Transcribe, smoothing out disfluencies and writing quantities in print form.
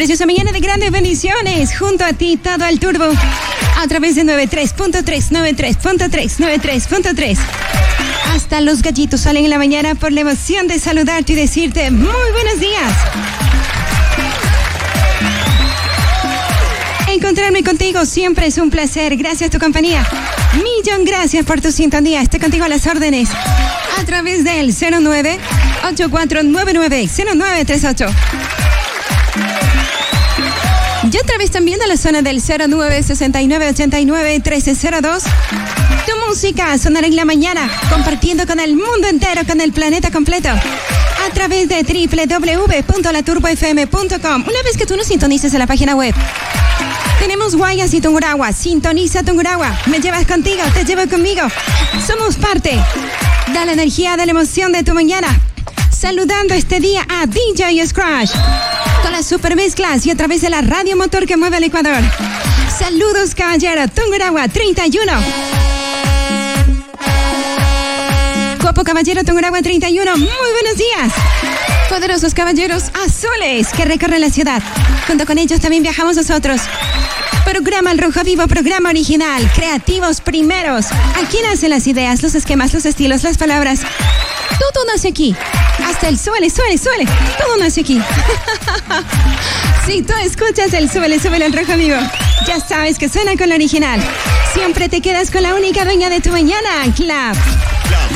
preciosa mañana de grandes bendiciones. Junto a ti, todo al turbo. A través de 93.3, 93.3, 93.3. Hasta los gallitos salen en la mañana por la emoción de saludarte y decirte muy buenos días. Encontrarme contigo siempre es un placer. Gracias a tu compañía. Millón gracias por tu sintonía. Estoy contigo a las órdenes. A través del 09-8499-0938. Y a través también de la zona del 09-6989-1302. Tu música sonará en la mañana, compartiendo con el mundo entero, con el planeta completo. A través de www.laturbofm.com. Una vez que tú nos sintonices en la página web. Tenemos Guayas y Tungurahua. Sintoniza Tungurahua. Me llevas contigo, te llevo conmigo. Somos parte. Da la energía, da la emoción de tu mañana. Saludando este día a DJ Scratch. Con las super mezclas y a través de la radio motor que mueve el Ecuador. Saludos, caballero. Tungurahua 31. Guapo caballero Tungurahua 31. Muy buenos días. Poderosos caballeros azules que recorren la ciudad. Junto con ellos también viajamos nosotros. Programa El Rojo Vivo, programa original. Creativos primeros. Aquí nacen las ideas, los esquemas, los estilos, las palabras. Todo nace aquí. Hasta el suele. Todo nace aquí. Si tú escuchas el suele El Rojo Vivo, ya sabes que suena con lo original. Siempre te quedas con la única dueña de tu mañana, Clap.